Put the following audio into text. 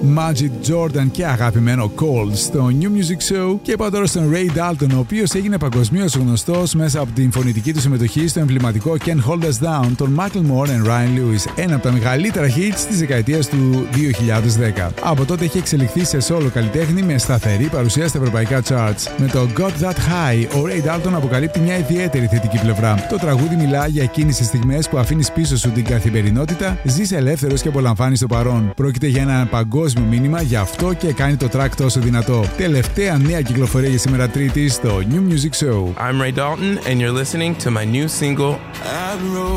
Majid Jordan και αγαπημένο Cold στο New Music Show. Και πάω τώρα στον Ray Dalton, ο οποίος έγινε παγκοσμίως γνωστός μέσα από την φωνητική του συμμετοχή στο εμβληματικό Can't Hold Us Down των Macklemore and Ryan Lewis, ένα από τα μεγαλύτερα hits της δεκαετίας του 2010. Από τότε έχει εξελιχθεί σε solo καλλιτέχνη με σταθερή παρουσία στα ευρωπαϊκά charts. Με το Got That High, ο Ray Dalton αποκαλύπτει μια ιδιαίτερη θετική πλευρά. Το τραγούδι μιλά για εκείνες τις στιγμές που αφήνεις πίσω σου την καθημερινότητα, ζεις ελεύθερος και απολαμβάνεις το παρόν. Πρόκειται για ένα παγκόσμιο μήνυμα, γι' αυτό και κάνει το track τόσο δυνατό. Τελευταία νέα κυκλοφορία για σήμερα Τρίτη στο New Music Show. I'm Ray Dalton and you're listening to my new single